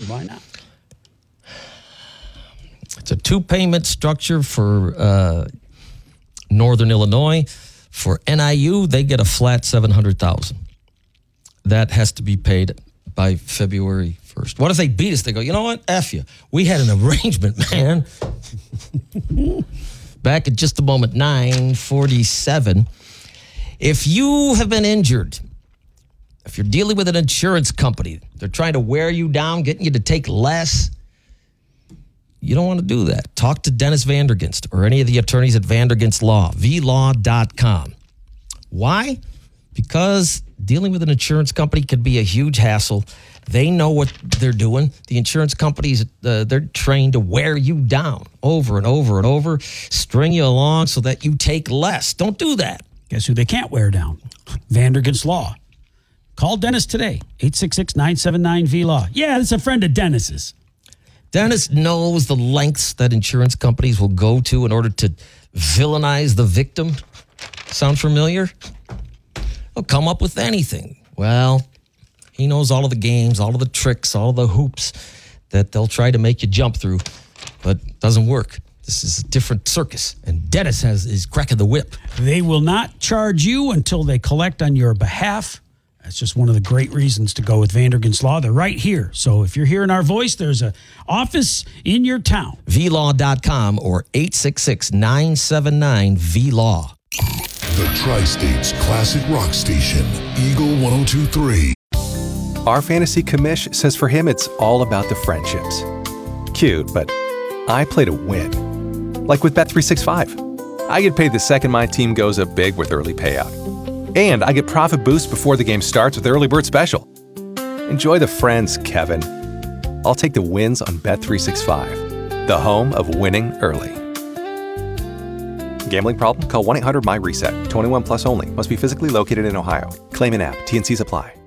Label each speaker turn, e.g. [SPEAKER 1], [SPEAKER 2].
[SPEAKER 1] Why not?
[SPEAKER 2] It's a 2-payment structure for Northern Illinois. For NIU, they get a flat $700,000. That has to be paid by February 1st. What if they beat us? They go, you know what? F you. We had an arrangement, man. Back at just a moment, 9:47. If you have been injured, if you're dealing with an insurance company, they're trying to wear you down, getting you to take less, you don't want to do that. Talk to Dennis Vanderginst or any of the attorneys at Vanderginst Law, vlaw.com. Why? Because dealing with an insurance company could be a huge hassle. They know what they're doing. The insurance companies, they're trained to wear you down over and over and over, string you along so that you take less. Don't do that.
[SPEAKER 1] Guess who they can't wear down? Vanderginst Law. Call Dennis today, 866-979-VLAW. Yeah, it's a friend of Dennis's.
[SPEAKER 2] Dennis knows the lengths that insurance companies will go to in order to villainize the victim. Sound familiar? They'll come up with anything. Well, he knows all of the games, all of the tricks, all of the hoops that they'll try to make you jump through, but it doesn't work. This is a different circus, and Dennis is cracking the whip.
[SPEAKER 1] They will not charge you until they collect on your behalf. That's just one of the great reasons to go with Vanderginst Law. They're right here. So if you're hearing our voice, there's an office in your town.
[SPEAKER 2] VLaw.com or 866-979-VLAW.
[SPEAKER 3] The Tri-State's classic rock station, Eagle 102.3.
[SPEAKER 4] Our fantasy commish says for him it's all about the friendships. Cute, but I play to win. Like with Bet365. I get paid the second my team goes up big with early payout. And I get profit boost before the game starts with Early Bird Special. Enjoy the friends, Kevin. I'll take the wins on Bet365, the home of winning early. Gambling problem? Call 1-800-MY-RESET. 21 plus only. Must be physically located in Ohio. Claim in app. T&Cs apply.